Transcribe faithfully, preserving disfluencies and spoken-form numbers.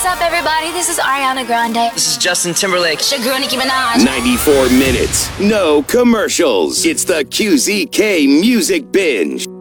What's up, everybody? This is Ariana Grande. This is Justin Timberlake. It's your girl, Nicki Minaj. ninety-four minutes, no commercials. It's the Q Z K Music Binge.